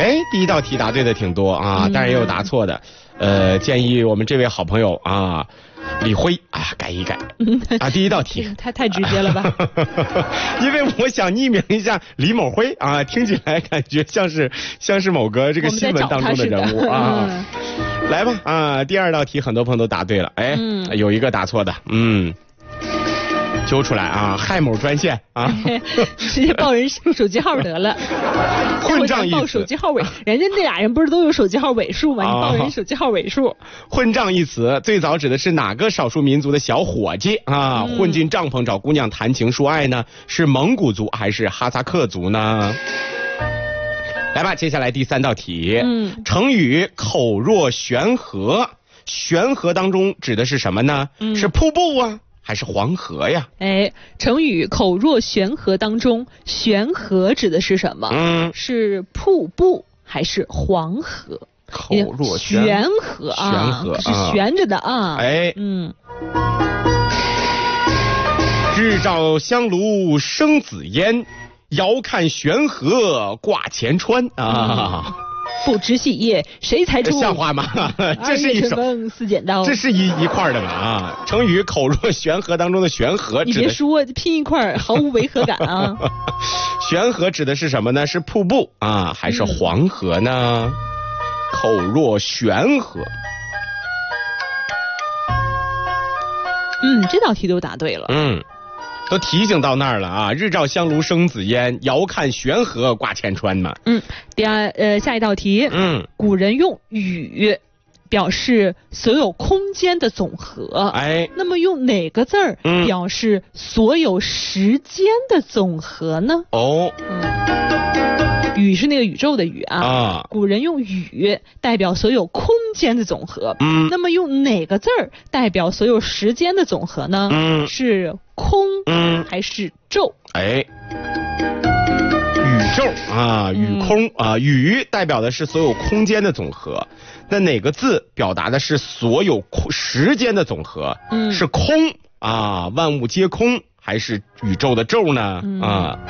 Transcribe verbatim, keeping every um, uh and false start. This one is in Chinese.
哎，第一道题答对的挺多啊，当然也有答错的。呃，建议我们这位好朋友啊，李辉啊，改一改啊。第一道题太太直接了吧？ 因为我想匿名一下李某辉啊，听起来感觉像是像是某个这个新闻当中的人物啊。来吧啊，第二道题很多朋友都答对了，哎，嗯、有一个答错的，嗯。揪出来啊！害某专线啊， 直接报人手机号得了。 混账一词， 报手机号尾，人家那俩人不是都有手机号尾数吗？啊、你报人手机号尾数。 混账一词最早指的是哪个少数民族的小伙计啊？嗯、混进帐篷找姑娘谈情说爱呢？是蒙古族还是哈萨克族呢？来吧，接下来第三道题。嗯，成语口若悬河，悬河当中指的是什么呢？嗯、是瀑布啊。还是黄河呀？ 哎，成语口若悬河当中，悬河指的是什么？嗯，是瀑布还是黄河？ 口若悬悬河啊，悬河是悬着的啊。 哎，嗯。日照香炉生紫烟，遥看悬河挂前川啊。嗯， 不知细叶谁裁出？ 像话吗？这是一首四剪刀， 这是一一块的嘛啊！成语口若悬河当中的悬河， 你别说拼一块毫无违和感啊！ 悬河指的是什么呢？是瀑布啊，还是黄河呢？嗯、口若悬河。 嗯，这道题都答对了。 嗯。都提醒到那儿了啊！日照香炉生紫烟，遥看悬河挂前川嘛。嗯， 第二呃下一道题，嗯，古人用宇表示所有空间的总和，哎，那么用哪个字儿表示所有时间的总和呢？哦，嗯，宇是那个宇宙的宇啊，啊古人用宇代表所有空间的总和，嗯，那么用哪个字儿代表所有时间的总和呢？嗯，是空，嗯，还是宙？ 哎，宇宙啊，宇空、嗯、啊，宇代表的是所有空间的总和，那哪个字表达的是所有时间的总和？嗯，是空啊，万物皆空，还是宇宙的宙呢？嗯、啊。